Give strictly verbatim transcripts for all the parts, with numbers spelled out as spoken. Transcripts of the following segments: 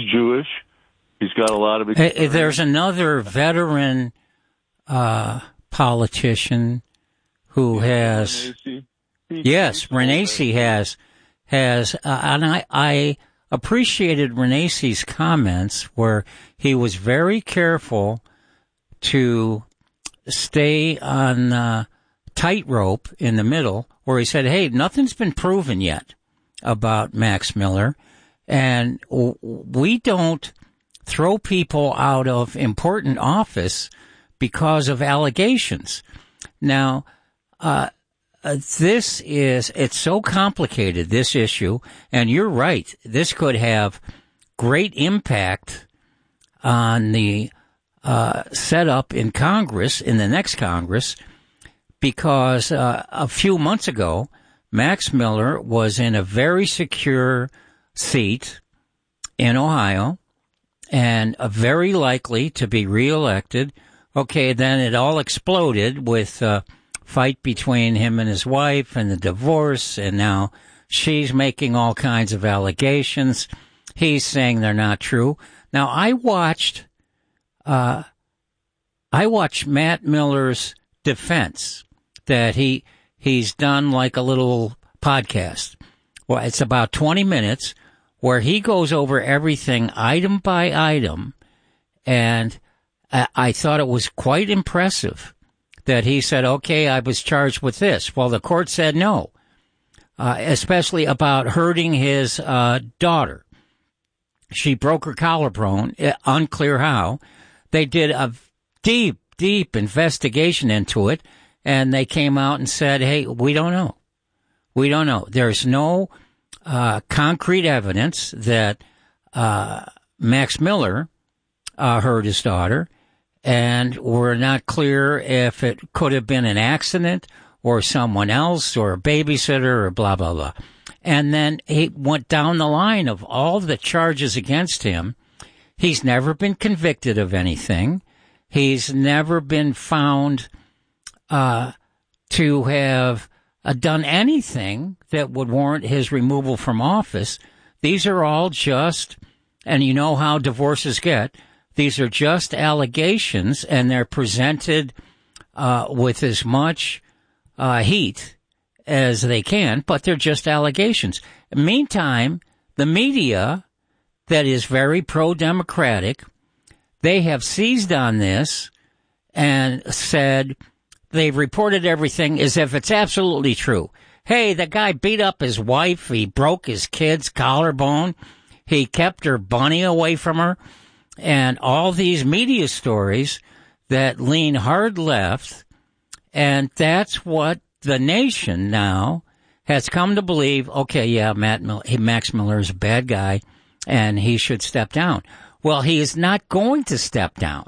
Jewish. He's got a lot of experience. There's another veteran uh, politician who has, yes, Renacci has, has, uh, and I, I appreciated Renacci's comments where he was very careful to stay on uh, tightrope in the middle, where he said, hey, nothing's been proven yet about Max Miller, and we don't throw people out of important office because of allegations. Now, uh, this is, it's so complicated, this issue, and you're right, this could have great impact on the uh, setup in Congress, in the next Congress, because uh, a few months ago, Max Miller was in a very secure seat in Ohio and uh, very likely to be reelected. Okay, then it all exploded with a fight between him and his wife and the divorce, and now she's making all kinds of allegations. He's saying they're not true. Now, I watched, uh, I watched Matt Miller's defense that he, he's done like a little podcast. Well, it's about twenty minutes where he goes over everything item by item, and I, I thought it was quite impressive that he said, okay, I was charged with this. Well, the court said no, uh, especially about hurting his uh, daughter. She broke her collarbone, unclear how. They did a deep, deep investigation into it, and they came out and said, hey, we don't know. We don't know. There's no uh, concrete evidence that uh, Max Miller uh, hurt his daughter, and we're not clear if it could have been an accident or someone else or a babysitter or blah, blah, blah. And then he went down the line of all the charges against him. He's never been convicted of anything. He's never been found uh, to have uh, done anything that would warrant his removal from office. These are all just, and you know how divorces get, these are just allegations, and they're presented uh, with as much uh, heat as they can, but they're just allegations. Meantime, the media that is very pro-democratic, they have seized on this and said they've reported everything as if it's absolutely true. Hey, the guy beat up his wife. He broke his kid's collarbone. He kept her bunny away from her. And all these media stories that lean hard left, and that's what the nation now has come to believe. Okay, yeah, Matt Mil- Max Miller is a bad guy, and he should step down. Well, he is not going to step down,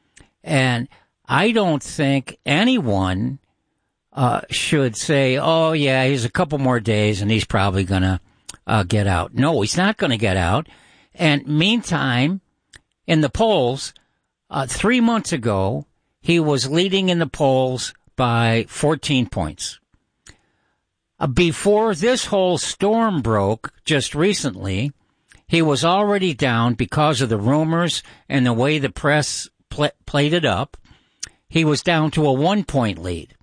and I don't think anyone uh, should say, "Oh, yeah, he's a couple more days, and he's probably going to uh, get out." No, he's not going to get out. And meantime, in the polls, uh, three months ago, he was leading in the polls by fourteen points. Uh, before this whole storm broke just recently, he was already down because of the rumors and the way the press pl- played it up. He was down to a one-point lead.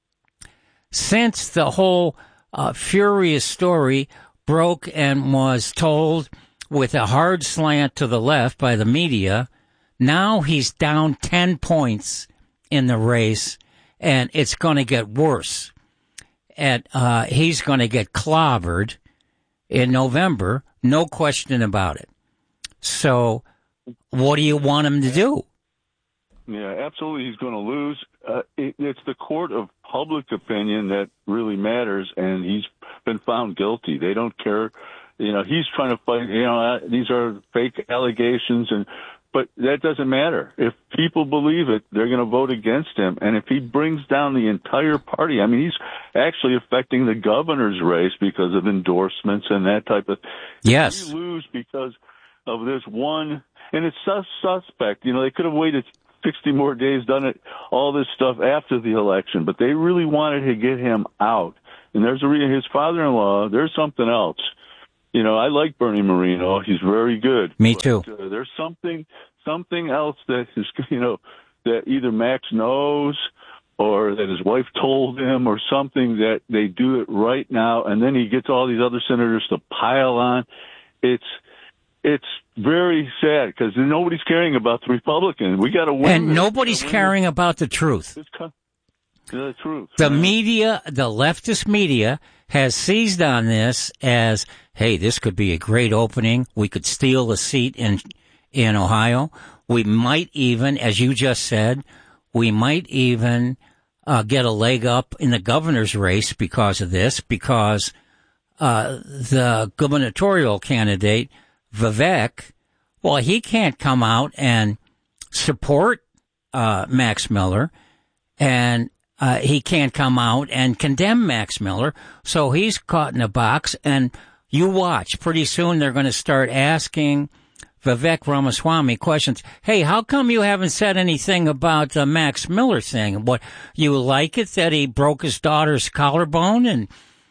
Since the whole uh, furious story broke and was told with a hard slant to the left by the media, now he's down ten points in the race, and it's going to get worse. And uh, he's going to get clobbered in November, no question about it. So what do you want him to do? Yeah, absolutely, he's going to lose. Uh, it, it's the court of public opinion that really matters, and he's been found guilty. They don't care. You know, he's trying to fight, you know, these are fake allegations, and but that doesn't matter. If people believe it, they're going to vote against him. And if he brings down the entire party, I mean, he's actually affecting the governor's race because of endorsements and that type of thing. Yes. If we lose because of this one, and it's sus- suspect. You know, they could have waited sixty more days, done it, all this stuff after the election, but they really wanted to get him out. And there's a reason. His father-in-law, there's something else. you know, I like Bernie Moreno. He's very good. Me but, too. Uh, there's something something else that is, you know, that either Max knows or that his wife told him or something that they do it right now, and then he gets all these other senators to pile on. It's it's very sad because nobody's caring about the Republicans. We got to win. And this. nobody's caring about the truth. The truth. The man. media, the leftist media, has seized on this as, hey, this could be a great opening. We could steal a seat in in Ohio. We might even, as you just said, we might even uh, get a leg up in the governor's race because of this, because uh, the gubernatorial candidate, Vivek, well, he can't come out and support uh, Max Miller, and uh, he can't come out and condemn Max Miller, so he's caught in a box, and you watch. Pretty soon they're going to start asking Vivek Ramaswamy questions. Hey, how come you haven't said anything about the Max Miller thing? What, you like it that he broke his daughter's collarbone, and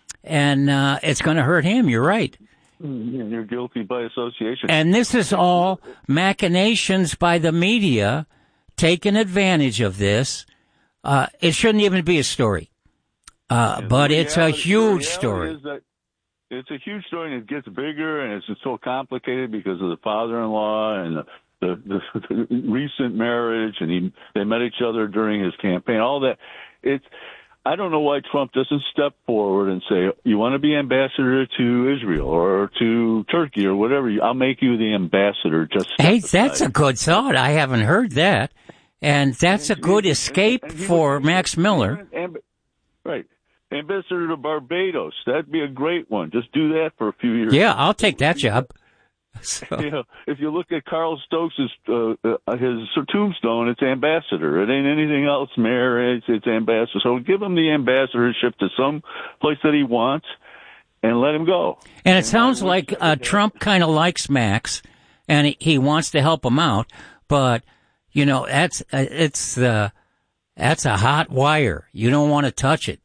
and uh, it's going to hurt him? You're right. And you're guilty by association. And this is all machinations by the media taking advantage of this. Uh, it shouldn't even be a story, uh, yeah, but it's a reality, huge story. Is that it's a huge story, and it gets bigger, and it's so complicated because of the father-in-law and the, the, the, the recent marriage, and he, they met each other during his campaign. All that. It's. I don't know why Trump doesn't step forward and say, you want to be ambassador to Israel or to Turkey or whatever, I'll make you the ambassador. Just Hey, that's a good thought. I haven't heard that. And that's a good escape for Max Miller. Right. Ambassador to Barbados. That'd be a great one. Just do that for a few years. Yeah, I'll take that job. So. You know, if you look at Carl Stokes' uh, uh, his tombstone, it's ambassador. It ain't anything else, mayor. It's, it's ambassador. So give him the ambassadorship to some place that he wants, and let him go. And it and sounds like uh, Trump kind of likes Max, and he, he wants to help him out. But you know, that's uh, it's uh, that's a hot wire. You don't want to touch it.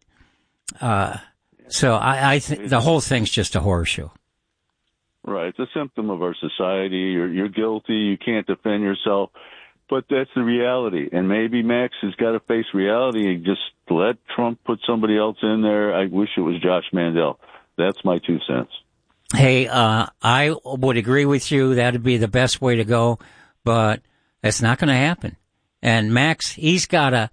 Uh, so I, I think the whole thing's just a horseshoe. Right. It's a symptom of our society. You're, you're guilty. You can't defend yourself. But that's the reality. And maybe Max has got to face reality and just let Trump put somebody else in there. I wish it was Josh Mandel. That's my two cents. Hey, uh, I would agree with you. That'd be the best way to go. But that's not going to happen. And Max, he's got to,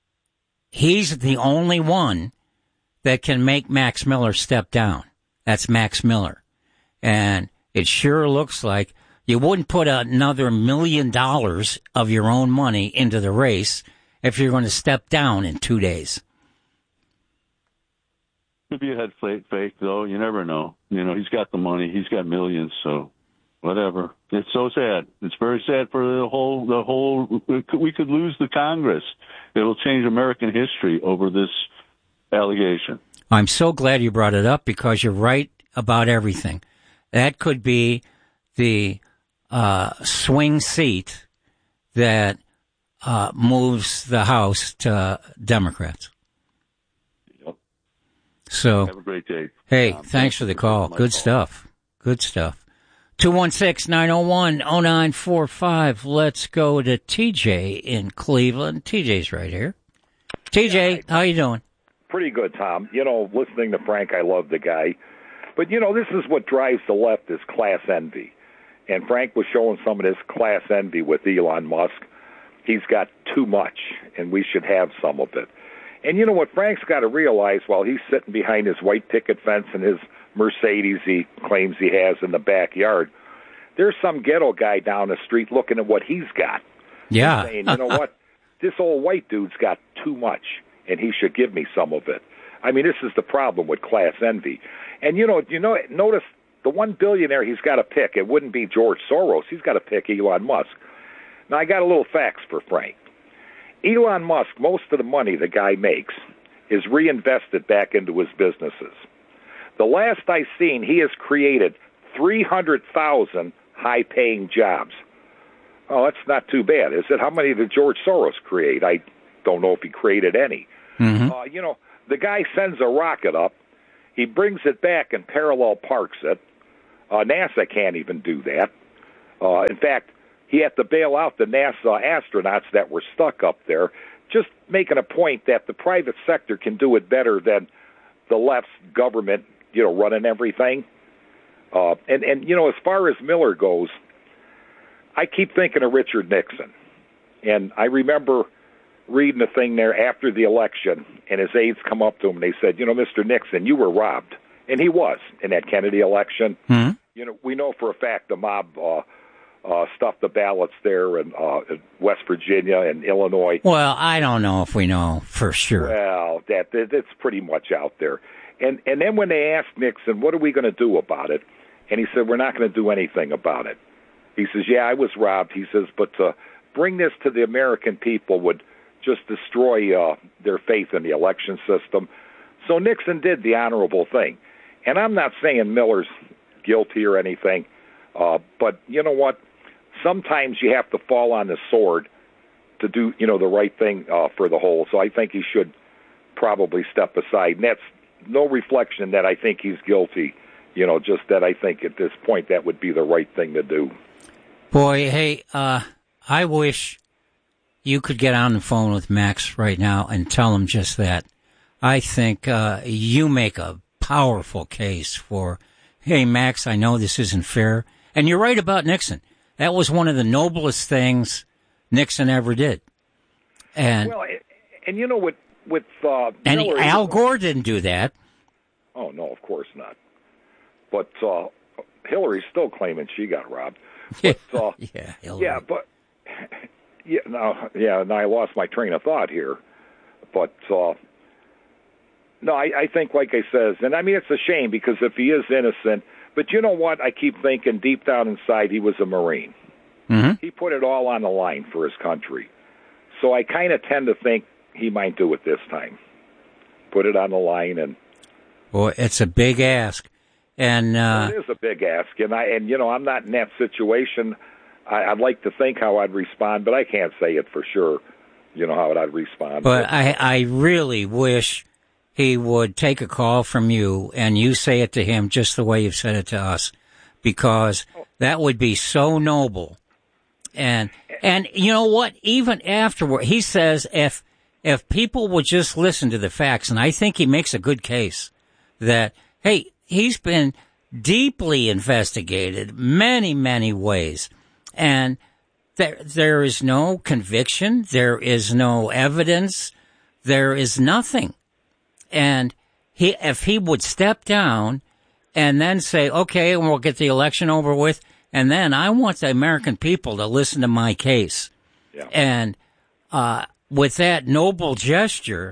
he's the only one that can make Max Miller step down. That's Max Miller. And it sure looks like you wouldn't put another million dollars of your own money into the race if you're going to step down in two days. Could be a head fake, though. You never know. You know, he's got the money. He's got millions, so whatever. It's so sad. It's very sad for the whole, the whole, we could lose the Congress. It'll change American history over this allegation. I'm so glad you brought it up because you're right about everything. That could be the uh, swing seat that uh, moves the House to Democrats. Yep. So, have a great day. Hey, um, thanks for the call. Good call. stuff. Good stuff. two one six, nine oh one, oh nine four five. Let's go to T J in Cleveland. T J's right here. T J, yeah, how you doing? Pretty good, Tom. You know, listening to Frank, I love the guy. But, you know, this is what drives the left is class envy. And Frank was showing some of this class envy with Elon Musk. He's got too much, and we should have some of it. And you know what Frank's got to realize while he's sitting behind his white picket fence and his Mercedes he claims he has in the backyard, there's some ghetto guy down the street looking at what he's got. Yeah. Saying, you know what, this old white dude's got too much, and he should give me some of it. I mean, this is the problem with class envy. And, you know, you know, notice the one billionaire he's got to pick, it wouldn't be George Soros. He's got to pick Elon Musk. Now, I got a little facts for Frank. Elon Musk, most of the money the guy makes is reinvested back into his businesses. The last I seen, he has created three hundred thousand high-paying jobs. Oh, that's not too bad, is it? How many did George Soros create? I don't know if he created any. Mm-hmm. Uh, you know, the guy sends a rocket up. He brings it back and parallel parks it. Uh, NASA can't even do that. Uh, in fact, he had to bail out the NASA astronauts that were stuck up there, just making a point that the private sector can do it better than the left's government, you know, running everything. Uh, and, and, you know, as far as Miller goes, I keep thinking of Richard Nixon. And I remember reading a thing there after the election, and his aides come up to him and they said, you know, Mister Nixon, you were robbed. And he was in that Kennedy election. Mm-hmm. You know, we know for a fact the mob uh, uh, stuffed the ballots there in, uh, in West Virginia and Illinois. Well, I don't know if we know for sure. Well, that, that that's pretty much out there. And and then when they asked Nixon, what are we going to do about it? And he said, we're not going to do anything about it. He says, yeah, I was robbed. He says, but to bring this to the American people would just destroy uh, their faith in the election system. So Nixon did the honorable thing. And I'm not saying Miller's guilty or anything, uh, but you know what? Sometimes you have to fall on the sword to do, you know, the right thing uh, for the whole. So I think he should probably step aside. And that's no reflection that I think he's guilty, you know, just that I think at this point that would be the right thing to do. Boy, hey, uh, I wish you could get on the phone with Max right now and tell him just that. I think uh, you make a powerful case for, hey, Max, I know this isn't fair. And you're right about Nixon. That was one of the noblest things Nixon ever did. And well, and you know, with, with uh, and Miller, Al Gore didn't do that. Oh, no, of course not. But uh, Hillary's still claiming she got robbed. But, uh, yeah, Hillary. yeah, but yeah, no, yeah. Now I lost my train of thought here, but uh, no, I, I think, like I says, and I mean it's a shame because if he is innocent, but you know what? I keep thinking deep down inside he was a Marine. Mm-hmm. He put it all on the line for his country, so I kind of tend to think he might do it this time. Put it on the line, and boy, it's a big ask. And uh, it is a big ask, and I and you know I'm not in that situation. I, I'd like to think how I'd respond, but I can't say it for sure. You know how I'd respond. But, but I, I really wish he would take a call from you and you say it to him just the way you've said it to us, because that would be so noble. And and you know what? Even afterward, he says if if people would just listen to the facts, and I think he makes a good case that hey. He's been deeply investigated many, many ways, and there there is no conviction, there is no evidence, there is nothing. And he, if he would step down and then say, okay, and we'll get the election over with, and then I want the American people to listen to my case. Yeah. And uh, with that noble gesture,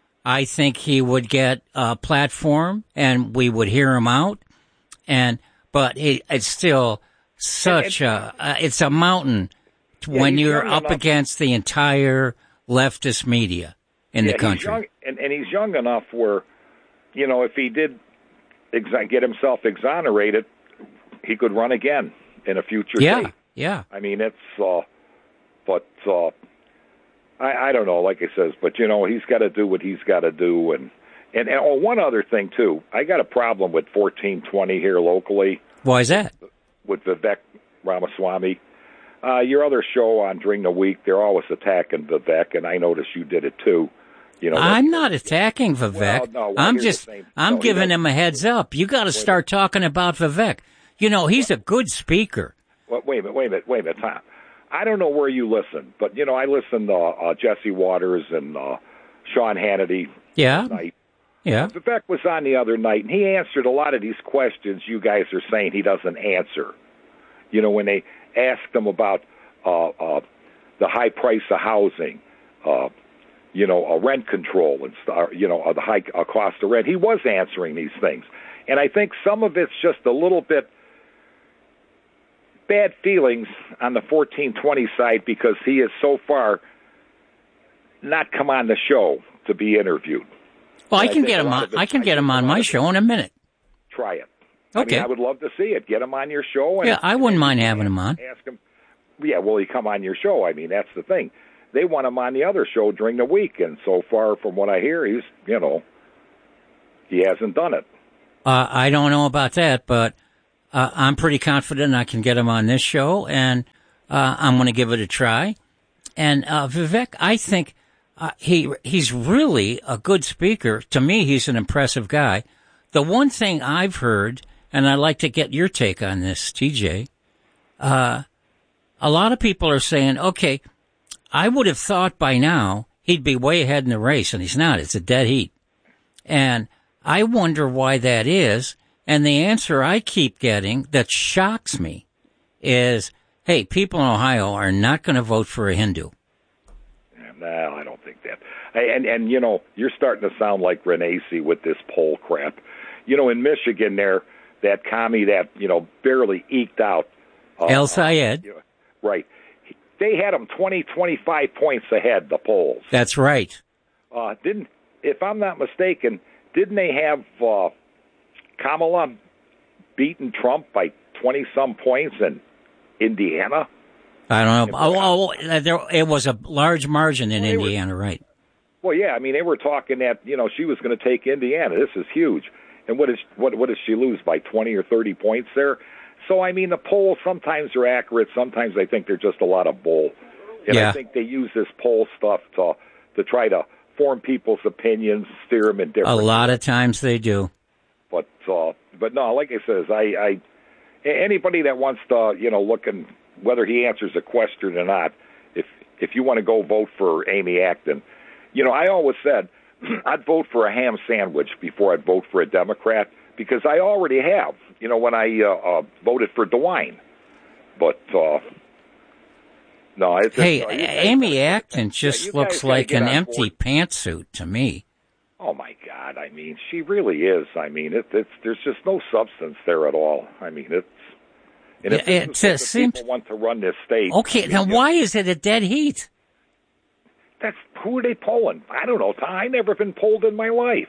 I think he would get a platform, and we would hear him out. And but he, it's still such a uh, it's a mountain yeah, when you're up enough. against the entire leftist media in yeah, the country. He's young, and, and he's young enough where, you know, if he did exa- get himself exonerated, he could run again in a future Yeah, date. yeah. I mean, it's uh, but. Uh, I, I don't know, like I says, but, you know, he's got to do what he's got to do. And, and, and oh, one other thing, too. I got a problem with fourteen twenty here locally. Why is that? With Vivek Ramaswamy. Uh, your other show on during the week, they're always attacking Vivek, and I noticed you did it, too. You know, I'm not attacking Vivek. Well, no, I'm just, I'm no, giving him a heads up. You got to start talking about Vivek. You know, he's a good speaker. Well, wait a minute, wait a minute, wait a minute, Tom. I don't know where you listen, but, you know, I listen to uh, Jesse Waters and uh, Sean Hannity. Yeah. Night. Yeah. Vivek was on the other night, and he answered a lot of these questions you guys are saying he doesn't answer. You know, when they asked him about uh, uh, the high price of housing, uh, you know, uh, rent control, and uh, you know, uh, the high uh, cost of rent, he was answering these things. And I think some of it's just a little bit bad feelings on the fourteen twenty side because he has so far not come on the show to be interviewed. Well, I can get him on. I can get him on my show in a minute. Try it. Okay. I mean, I would love to see it. Get him on your show. And, yeah, I wouldn't mind having him on. Ask him. Yeah, will he come on your show? I mean, that's the thing. They want him on the other show during the week, and so far, from what I hear, he's you know he hasn't done it. Uh, I don't know about that, but uh, I'm pretty confident I can get him on this show, and uh, I'm going to give it a try. And uh, Vivek, I think uh, he he's really a good speaker. To me, he's an impressive guy. The one thing I've heard, and I'd like to get your take on this, T J, uh, a lot of people are saying, okay, I would have thought by now he'd be way ahead in the race, and he's not. It's a dead heat. And I wonder why that is. And the answer I keep getting that shocks me is, hey, people in Ohio are not going to vote for a Hindu. No, I don't think that. And, and you know, you're starting to sound like Renacci with this poll crap. You know, in Michigan there, that commie that, you know, barely eked out. Uh, El Sayed. Uh, right. They had him twenty, twenty-five points ahead, the polls. That's right. Uh, didn't, if I'm not mistaken, didn't they have uh, Kamala beaten Trump by twenty-some points in Indiana? I don't know. Oh, oh, there, it was a large margin in well, Indiana, were, right? Well, yeah. I mean, they were talking that, you know, she was going to take Indiana. This is huge. And what is what what does she lose by twenty or thirty points there? So, I mean, the polls sometimes are accurate. Sometimes I think they're just a lot of bull. And yeah. I think they use this poll stuff to to try to form people's opinions, steer them in different. A lot of times they do. But uh, but no, like I says, I, I anybody that wants to, you know, look and whether he answers a question or not, if if you want to go vote for Amy Acton, you know, I always said I'd vote for a ham sandwich before I'd vote for a Democrat because I already have, you know, when I uh, uh, voted for DeWine. But uh, no, it's hey, just, uh, Amy guys, Acton just yeah, looks like an empty board. pantsuit to me. Oh my God! I mean, she really is. I mean, it, it's there's just no substance there at all. I mean, it's and if it, this is it what the seems people want to run this state. Okay, I mean, now why is it a dead heat? That's who are they polling? I don't know. Tom. I've never been polled in my life.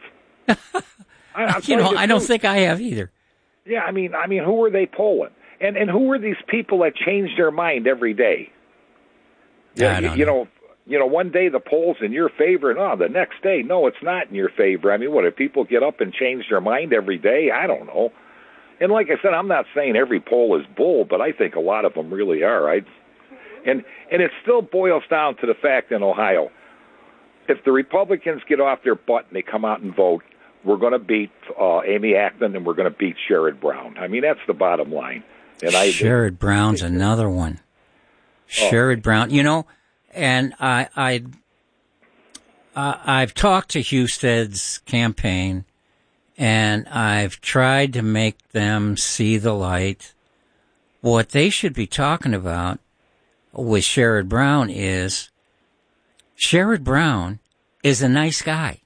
I, you know, I don't think I have either. Yeah, I mean, I mean, who are they polling? And and who are these people that change their mind every day? Yeah, you, you know. know, you know, one day the poll's in your favor, and oh, the next day, no, it's not in your favor. I mean, what if people get up and change their mind every day? I don't know. And like I said, I'm not saying every poll is bull, but I think a lot of them really are. I, and and it still boils down to the fact in Ohio, if the Republicans get off their butt and they come out and vote, we're going to beat uh, Amy Acton and we're going to beat Sherrod Brown. I mean, that's the bottom line. And I Sherrod Brown's another one. Oh. Sherrod Brown, you know, and I, I, uh, I've talked to Husted's campaign, and I've tried to make them see the light. What they should be talking about with Sherrod Brown is Sherrod Brown is a nice guy.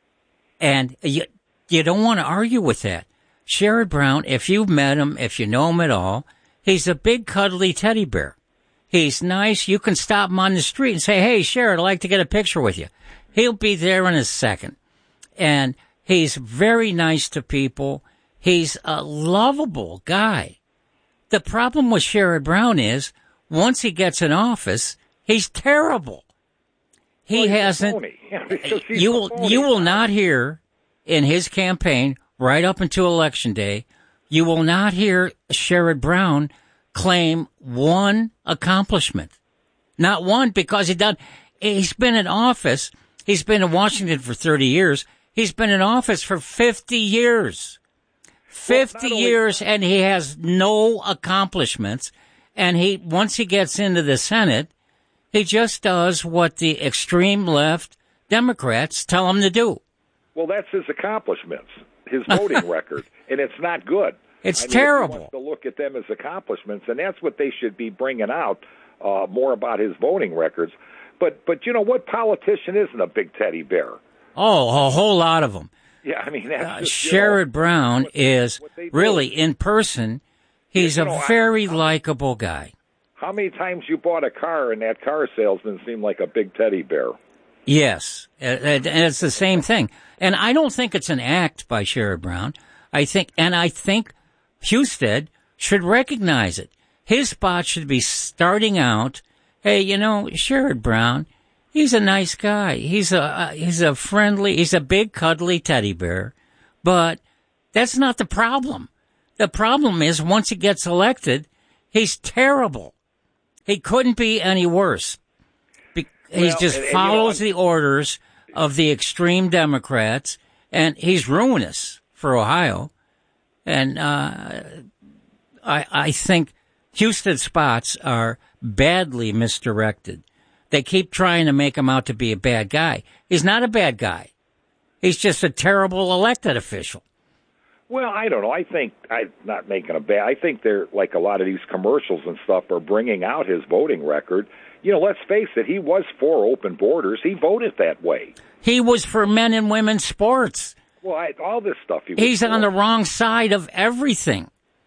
And you, you don't want to argue with that. Sherrod Brown, if you've met him, if you know him at all, he's a big cuddly teddy bear. He's nice. You can stop him on the street and say, hey, Sherrod, I'd like to get a picture with you. He'll be there in a second. And he's very nice to people. He's a lovable guy. The problem with Sherrod Brown is once he gets in office, he's terrible. He well, hasn't. Yeah, you will you will not hear in his campaign right up until Election Day. You will not hear Sherrod Brown claim one accomplishment, not one, because he done. He's been in office. He's been in Washington for thirty years. He's been in office for fifty years. Fifty well, years, and he has no accomplishments. And he once he gets into the Senate, he just does what the extreme left Democrats tell him to do. Well, that's his accomplishments, his voting record, and it's not good. It's I mean, terrible. If he wants to look at them as accomplishments, and that's what they should be bringing out uh, more about his voting records. But but you know what? Politician isn't a big teddy bear. Oh, a whole lot of them. Yeah, I mean, that's uh, just, Sherrod you know, Brown what, is what really in person. He's you a know, very I, likable guy. How many times you bought a car and that car salesman seemed like a big teddy bear? Yes, and it's the same thing. And I don't think it's an act by Sherrod Brown. I think, and I think Husted should recognize it. His spot should be starting out. Hey, you know, Sherrod Brown, he's a nice guy. He's a uh, he's a friendly. He's a big cuddly teddy bear, but that's not the problem. The problem is once he gets elected, he's terrible. He couldn't be any worse. Be- he well, just and, and, follows you know, the orders of the extreme Democrats, and he's ruinous for Ohio. And uh, I, I think Houston spots are badly misdirected. They keep trying to make him out to be a bad guy. He's not a bad guy. He's just a terrible elected official. Well, I don't know. I think I'm not making a bad. I think they're like a lot of these commercials and stuff are bringing out his voting record. You know, let's face it. He was for open borders. He voted that way. He was for men and women's sports. Well, I, all this stuff. He was He's for. on the wrong side of everything.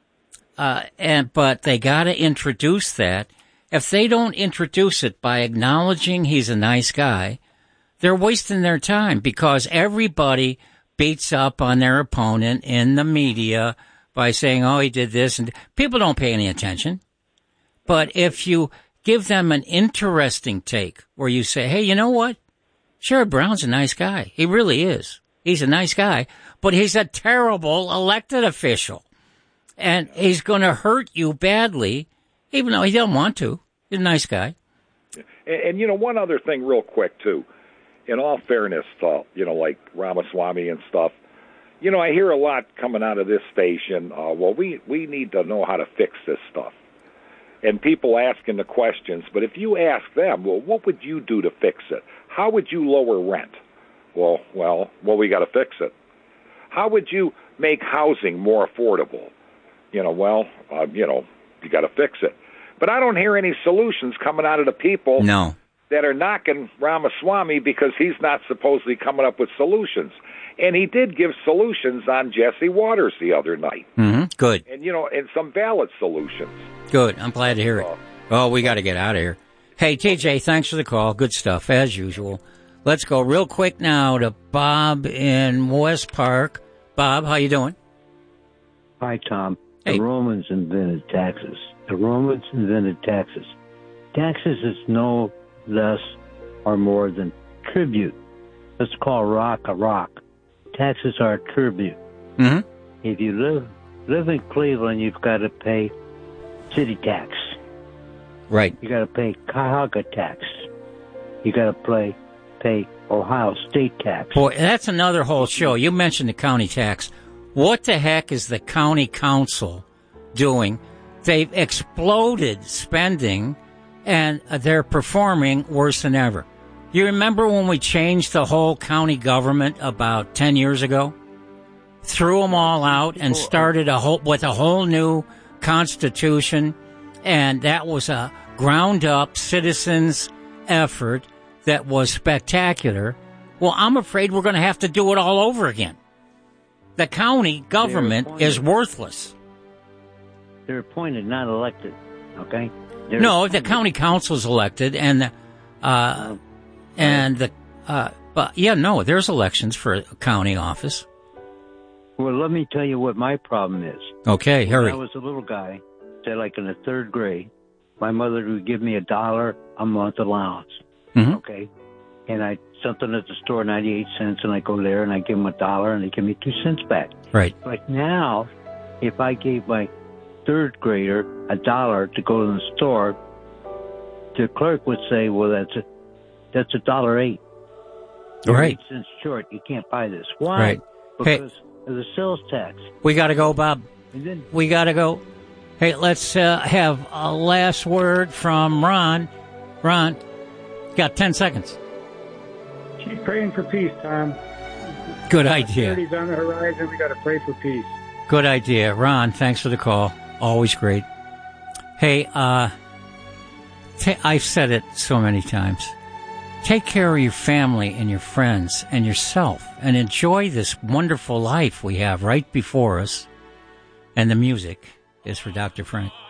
Uh, and but they got to introduce that. If they don't introduce it by acknowledging he's a nice guy, they're wasting their time because everybody beats up on their opponent in the media by saying, oh, he did this. And people don't pay any attention. But if you give them an interesting take where you say, hey, you know what? Sherrod Brown's a nice guy. He really is. He's a nice guy. But he's a terrible elected official. And he's going to hurt you badly, even though he doesn't want to. He's a nice guy. And, and you know, one other thing real quick, too. In all fairness, uh, you know, like Ramaswamy and stuff, you know, I hear a lot coming out of this station, uh, well, we, we need to know how to fix this stuff. And people asking the questions, but if you ask them, well, what would you do to fix it? How would you lower rent? Well, well, well, we got to fix it. How would you make housing more affordable? You know, well, uh, you know, you got to fix it. But I don't hear any solutions coming out of the people no. that are knocking Ramaswamy because he's not supposedly coming up with solutions. And he did give solutions on Jesse Waters the other night. Mm-hmm. Good. And, you know, and some valid solutions. Good. I'm glad to hear it. Oh, we got to get out of here. Hey, T J, thanks for the call. Good stuff, as usual. Let's go real quick now to Bob in West Park. Bob, how you doing? Hi, Tom. Hey. The Romans invented taxes. The Romans invented taxes. Taxes is no less or more than tribute. Let's call rock a rock. Taxes are a tribute. Mm-hmm. If you live live in Cleveland, you've got to pay city tax. Right. You got to pay Cuyahoga tax. You got to pay pay Ohio state tax. Boy, that's another whole show. You mentioned the county tax. What the heck is the county council doing? They've exploded spending, and they're performing worse than ever. You remember when we changed the whole county government about ten years ago? Threw them all out and started a whole, with a whole new constitution, and that was a ground-up citizens' effort that was spectacular. Well, I'm afraid we're going to have to do it all over again. The county government is worthless. They're appointed, not elected, okay? They're no, appointed. the county council's elected, and the, uh, and the, uh, but yeah, no, there's elections for a county office. Well, let me tell you what my problem is. Okay, hurry. When I was a little guy, say like in the third grade, my mother would give me a dollar a month allowance, Mm-hmm. okay? And I something at the store, ninety-eight cents, and I go there and I give them a dollar and they give me two cents back. Right. But now, if I gave my third grader a dollar to go to the store, the clerk would say, well, that's a, that's a dollar eight. You're Right. eight cents short. You can't buy this. Why? Right. Because Hey. of the sales tax. We got to go, Bob. And then We got to go. Hey, let's uh, have a last word from Ron. Ron, got ten seconds. Keep praying for peace, Tom. Good idea. Security's on the horizon. We got to pray for peace. Good idea. Ron, thanks for the call. Always great. Hey, uh, t- I've said it so many times. Take care of your family and your friends and yourself and enjoy this wonderful life we have right before us. And the music is for Doctor Frank.